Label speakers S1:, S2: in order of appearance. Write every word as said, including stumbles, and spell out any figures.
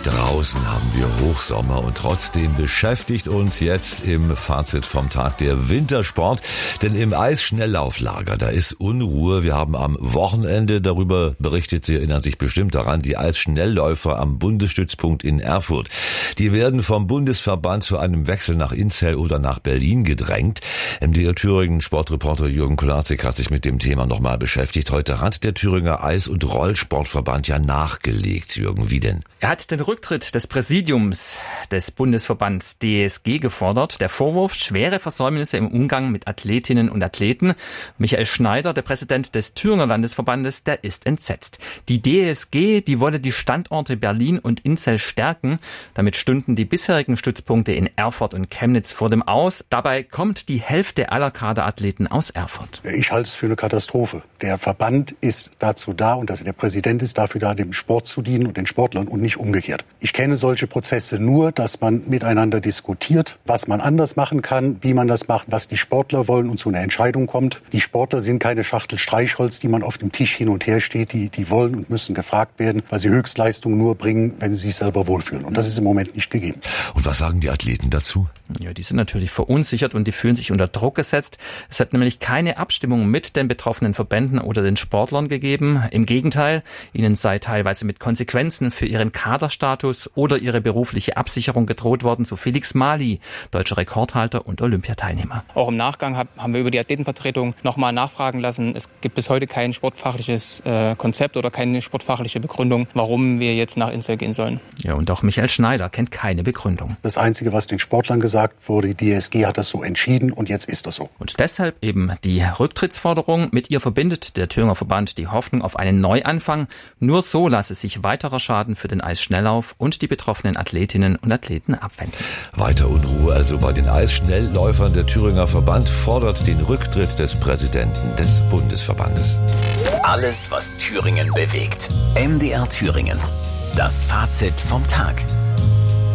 S1: Draußen haben wir Hochsommer und trotzdem beschäftigt uns jetzt im Fazit vom Tag der Wintersport. Denn im Eisschnelllauflager, da ist Unruhe. Wir haben am Wochenende darüber berichtet, Sie erinnern sich bestimmt daran, die Eisschnellläufer am Bundesstützpunkt in Erfurt. Die werden vom Bundesverband zu einem Wechsel nach Inzell oder nach Berlin gedrängt. M D R Thüringen Sportreporter Jürgen Kolazik hat sich mit dem Thema nochmal beschäftigt. Heute hat der Thüringer Eis- und Rollsportverband ja nachgelegt. Jürgen, wie denn?
S2: Er hat den Rücktritt des Präsidiums des Bundesverbands D S G gefordert. Der Vorwurf: schwere Versäumnisse im Umgang mit Athletinnen und Athleten. Michael Schneider, der Präsident des Thüringer Landesverbandes, der ist entsetzt. Die D S G, die wolle die Standorte Berlin und Inzell stärken. Damit stünden die bisherigen Stützpunkte in Erfurt und Chemnitz vor dem Aus. Dabei kommt die Hälfte aller Kaderathleten aus Erfurt.
S3: Ich halte es für eine Katastrophe. Der Verband ist dazu da und also der Präsident ist dafür da, dem Sport zu dienen und den Sportlern und nicht umgekehrt. Ich kenne solche Prozesse nur, dass man miteinander diskutiert, was man anders machen kann, wie man das macht, was die Sportler wollen und zu einer Entscheidung kommt. Die Sportler sind keine Schachtel Streichholz, die man auf dem Tisch hin und her steht. Die, die wollen und müssen gefragt werden, weil sie Höchstleistungen nur bringen, wenn sie sich selber wohlfühlen. Und das ist im Moment nicht gegeben.
S1: Und was sagen die Athleten dazu?
S2: Ja, die sind natürlich verunsichert und die fühlen sich unter Druck gesetzt. Es hat nämlich keine Abstimmung mit den betroffenen Verbänden oder den Sportlern gegeben. Im Gegenteil, ihnen sei teilweise mit Konsequenzen für ihren Kaderstatus oder ihre berufliche Absicherung gedroht worden, so Felix Mali, deutscher Rekordhalter und Olympiateilnehmer.
S4: Auch im Nachgang haben wir über die Athletenvertretung nochmal nachfragen lassen. Es gibt bis heute kein sportfachliches äh, Konzept oder keine sportfachliche Begründung, warum wir jetzt nach Inzell gehen sollen.
S2: Ja, und auch Michael Schneider kennt keine Begründung.
S3: Das Einzige, was den Sportlern gesagt wurde, die D S G hat das so entschieden und jetzt ist das so.
S2: Und deshalb eben die Rücktrittsforderung. Mit ihr verbindet der Thüringer Verband die Hoffnung auf einen Neuanfang. Nur so lasse sich weiterer Schaden für den Eisschnelllauf und die betroffenen Athletinnen und Athleten abwenden.
S1: Weiter Unruhe also bei den Eisschnellläufern. Der Thüringer Verband fordert den Rücktritt des Präsidenten des Bundesverbandes.
S5: Alles, was Thüringen bewegt. M D R Thüringen. Das Fazit vom Tag.